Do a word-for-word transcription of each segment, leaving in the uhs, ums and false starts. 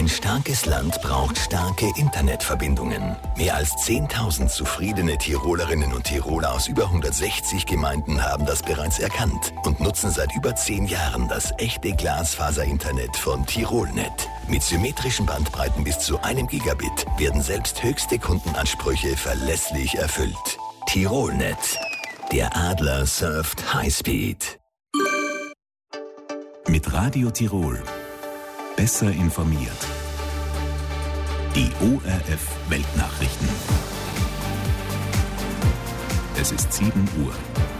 Ein starkes Land braucht starke Internetverbindungen. Mehr als zehntausend zufriedene Tirolerinnen und Tiroler aus über hundertsechzig Gemeinden haben das bereits erkannt und nutzen seit über zehn Jahren das echte Glasfaser-Internet von Tirolnet. Mit symmetrischen Bandbreiten bis zu einem Gigabit werden selbst höchste Kundenansprüche verlässlich erfüllt. Tirolnet. Der Adler surft Highspeed. Mit Radio Tirol. Besser informiert. Die O R F Weltnachrichten. Es ist sieben Uhr.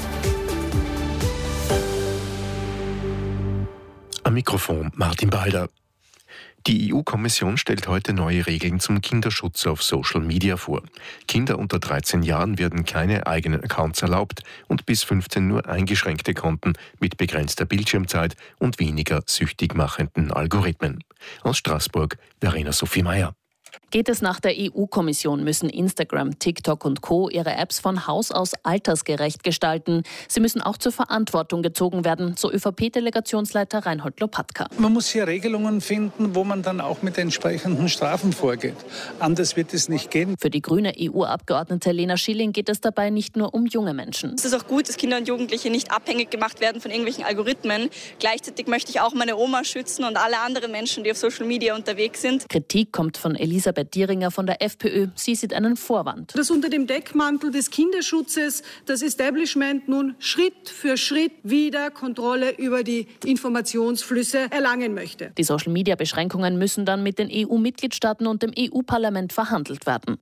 Am Mikrofon Martin Balder. Die E U-Kommission stellt heute neue Regeln zum Kinderschutz auf Social Media vor. Kinder unter dreizehn Jahren werden keine eigenen Accounts erlaubt und bis fünfzehn nur eingeschränkte Konten mit begrenzter Bildschirmzeit und weniger süchtig machenden Algorithmen. Aus Straßburg, Verena Sophie Meyer. Geht es nach der E U-Kommission, müssen Instagram, TikTok und Co. ihre Apps von Haus aus altersgerecht gestalten. Sie müssen auch zur Verantwortung gezogen werden, so ÖVP-Delegationsleiter Reinhold Lopatka. Man muss hier Regelungen finden, wo man dann auch mit entsprechenden Strafen vorgeht. Anders wird es nicht gehen. Für die grüne E U-Abgeordnete Lena Schilling geht es dabei nicht nur um junge Menschen. Es ist auch gut, dass Kinder und Jugendliche nicht abhängig gemacht werden von irgendwelchen Algorithmen. Gleichzeitig möchte ich auch meine Oma schützen und alle anderen Menschen, die auf Social Media unterwegs sind. Kritik kommt von Elisabeth Dieringer von der FPÖ. Sie sieht einen Vorwand. Dass unter dem Deckmantel des Kinderschutzes das Establishment nun Schritt für Schritt wieder Kontrolle über die Informationsflüsse erlangen möchte. Die Social-Media-Beschränkungen müssen dann mit den E U-Mitgliedstaaten und dem E U-Parlament verhandelt werden.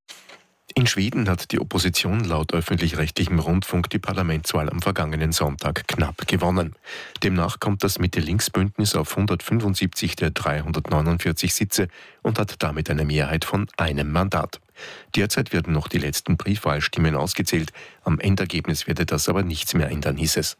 In Schweden hat die Opposition laut öffentlich-rechtlichem Rundfunk die Parlamentswahl am vergangenen Sonntag knapp gewonnen. Demnach kommt das Mitte-Links-Bündnis auf hundertfünfundsiebzig der dreihundertneunundvierzig Sitze und hat damit eine Mehrheit von einem Mandat. Derzeit werden noch die letzten Briefwahlstimmen ausgezählt. Am Endergebnis werde das aber nichts mehr ändern, hieß es.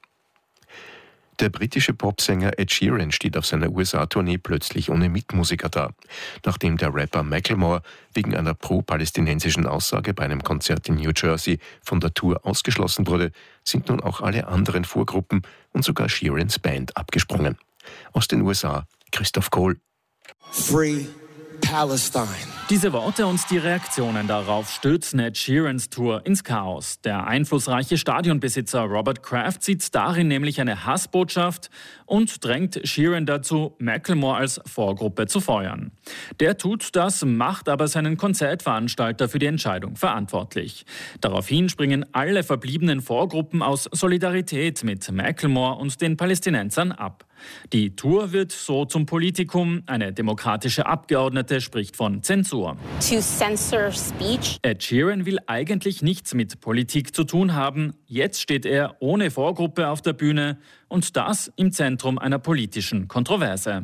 Der britische Popsänger Ed Sheeran steht auf seiner U S A-Tournee plötzlich ohne Mitmusiker da. Nachdem der Rapper Macklemore wegen einer pro-palästinensischen Aussage bei einem Konzert in New Jersey von der Tour ausgeschlossen wurde, sind nun auch alle anderen Vorgruppen und sogar Sheerans Band abgesprungen. Aus den U S A, Christoph Kohl. Free Palestine. Diese Worte und die Reaktionen darauf stürzen Ed Sheerans Tour ins Chaos. Der einflussreiche Stadionbesitzer Robert Kraft sieht darin nämlich eine Hassbotschaft und drängt Sheeran dazu, Macklemore als Vorgruppe zu feuern. Der tut das, macht aber seinen Konzertveranstalter für die Entscheidung verantwortlich. Daraufhin springen alle verbliebenen Vorgruppen aus Solidarität mit Macklemore und den Palästinensern ab. Die Tour wird so zum Politikum. Eine demokratische Abgeordnete spricht von Zensur. To censor speech. Ed Sheeran will eigentlich nichts mit Politik zu tun haben. Jetzt steht er ohne Vorgruppe auf der Bühne und das im Zentrum einer politischen Kontroverse.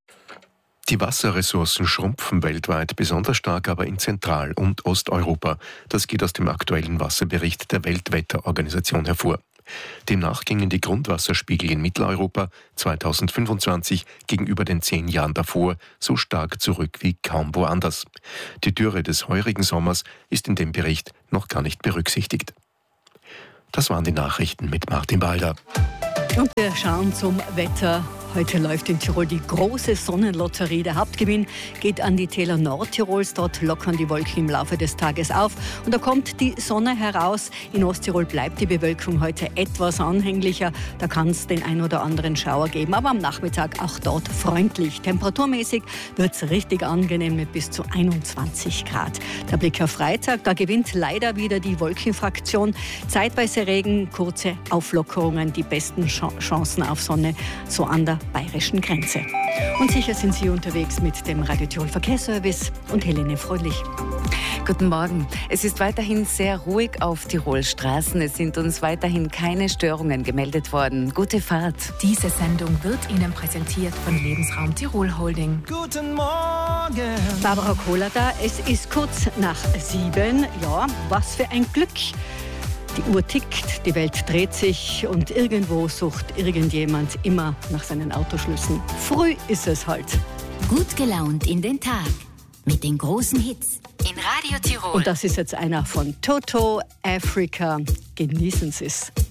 Die Wasserressourcen schrumpfen weltweit, besonders stark aber in Zentral- und Osteuropa. Das geht aus dem aktuellen Wasserbericht der Weltwetterorganisation hervor. Demnach gingen die Grundwasserspiegel in Mitteleuropa zweitausendfünfundzwanzig gegenüber den zehn Jahren davor so stark zurück wie kaum woanders. Die Dürre des heurigen Sommers ist in dem Bericht noch gar nicht berücksichtigt. Das waren die Nachrichten mit Martin Balder. Und wir schauen zum Wetter. Heute läuft in Tirol die große Sonnenlotterie. Der Hauptgewinn geht an die Täler Nordtirols. Dort lockern die Wolken im Laufe des Tages auf. Und da kommt die Sonne heraus. In Osttirol bleibt die Bewölkung heute etwas anhänglicher. Da kann es den ein oder anderen Schauer geben. Aber am Nachmittag auch dort freundlich. Temperaturmäßig wird es richtig angenehm mit bis zu einundzwanzig Grad. Der Blick auf Freitag, da gewinnt leider wieder die Wolkenfraktion. Zeitweise Regen, kurze Auflockerungen, die besten Chancen auf Sonne so an der bayerischen Grenze. Und sicher sind Sie unterwegs mit dem Radio Tirol Verkehrsservice und Helene Fröhlich. Guten Morgen. Es ist weiterhin sehr ruhig auf Tirols Straßen. Es sind uns weiterhin keine Störungen gemeldet worden. Gute Fahrt. Diese Sendung wird Ihnen präsentiert von Lebensraum Tirol Holding. Guten Morgen. Barbara Kohler da. Es ist kurz nach sieben. Ja, was für ein Glück. Die Uhr tickt, die Welt dreht sich und irgendwo sucht irgendjemand immer nach seinen Autoschlüsseln. Früh ist es halt. Gut gelaunt in den Tag mit den großen Hits in Radio Tirol. Und das ist jetzt einer von Toto, Africa. Genießen Sie es.